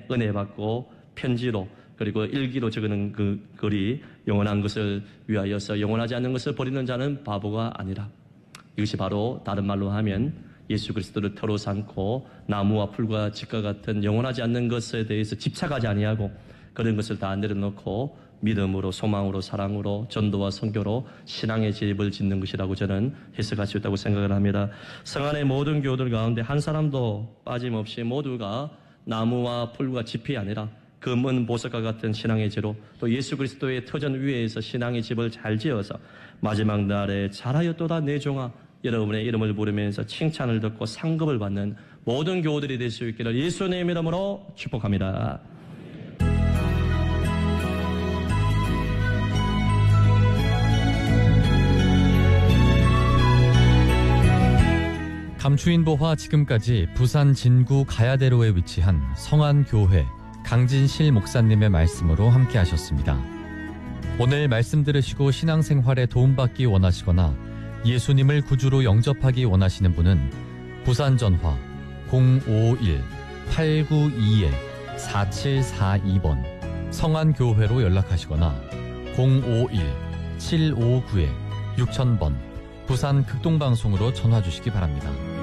은혜 받고 편지로 그리고 일기로 적는 그 글이 영원한 것을 위하여서 영원하지 않는 것을 버리는 자는 바보가 아니라, 이것이 바로 다른 말로 하면 예수 그리스도를 터로 삼고 나무와 풀과 집과 같은 영원하지 않는 것에 대해서 집착하지 아니하고 그런 것을 다 내려놓고 믿음으로 소망으로 사랑으로 전도와 선교로 신앙의 집을 짓는 것이라고 저는 해석할 수 있다고 생각을 합니다. 성안의 모든 교우들 가운데 한 사람도 빠짐없이 모두가 나무와 풀과 집이 아니라 금은 보석과 같은 신앙의 제로, 또 예수 그리스도의 터전 위에서 신앙의 집을 잘 지어서 마지막 날에 잘하였도다 내 종아, 여러분의 이름을 부르면서 칭찬을 듣고 상급을 받는 모든 교우들이 될 수 있기를 예수님의 이름으로 축복합니다. 감추인보화 지금까지 부산 진구 가야대로에 위치한 성안교회 강진실 목사님의 말씀으로 함께 하셨습니다. 오늘 말씀 들으시고 신앙생활에 도움받기 원하시거나 예수님을 구주로 영접하기 원하시는 분은 부산전화 051-892-4742번 성안교회로 연락하시거나 051-759-6000번 부산 극동방송으로 전화 주시기 바랍니다.